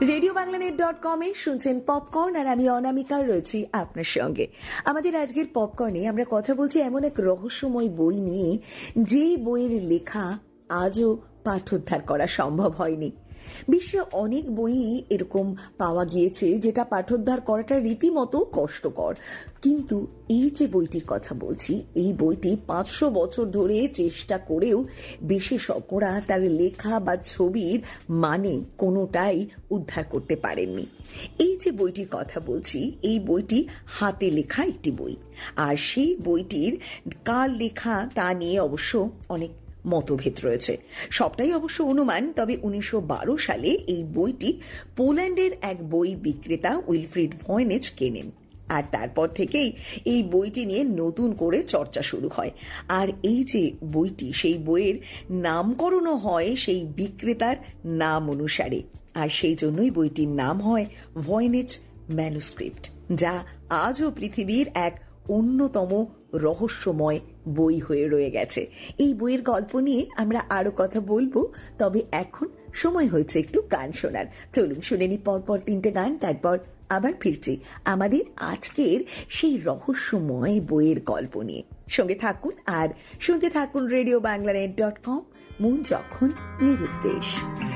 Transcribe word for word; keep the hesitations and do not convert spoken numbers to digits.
Radio বাংলানেট dot কমে শুনছেন popcorn, আর আমি অনামিকা রয়েছি আপনার সঙ্গে। আমাদের আজকের পপকর্নে আমরা কথা বলছি এমন এক রহস্যময় বই নিয়ে, যে বইয়ের লেখা আজও পাঠোদ্ধার করা সম্ভব হয়নি। বিশ্বে অনেক বই এরকম পাওয়া গিয়েছে যেটা পাঠোদ্ধার করাটা রীতিমতো কষ্টকর, কিন্তু এই যে বইটির কথা বলছি, এই বইটি পাঁচশো বছর ধরে চেষ্টা করেও বিশেষজ্ঞরা তার লেখা বা ছবির মানে কোনোটাই উদ্ধার করতে পারেননি। এই যে বইটির কথা বলছি, এই বইটি হাতে লেখা একটি বই, আর সেই বইটির কার লেখা তা নিয়ে অবশ্য অনেক মতভেদ রয়েছে। সবটাই অবশ্য অনুমান, তবে উনিশশো বারো সালে এই বইটি পোল্যান্ডের এক বই বিক্রেতা উইলফ্রিড ভয়েনেচ কেনেন, আর তারপর থেকেই এই বইটি নিয়ে নতুন করে চর্চা শুরু হয়। আর এই যে বইটি, সেই বইয়ের নামকরণও হয় সেই বিক্রেতার নাম অনুসারে, আর সেই জন্যই বইটির নাম হয় ভয়েনেচ ম্যানুস্ক্রিপ্ট, যা আজও পৃথিবীর এক অন্যতম রহস্যময় বই হয়ে রয়ে গেছে। এই বইয়ের গল্প নিয়ে আমরা আরো কথা বলবো, তবে এখন সময় হয়েছে একটু গান শোনার। চলুন শুনে নি পরপর তিনটে গান, তারপর আবার ফিরছি আমাদের আজকের সেই রহস্যময় বইয়ের গল্প নিয়ে। সঙ্গে থাকুন আর শুনতে থাকুন রেডিও বাংলানেট ডট কম, মন যখন নিরুদ্দেশ।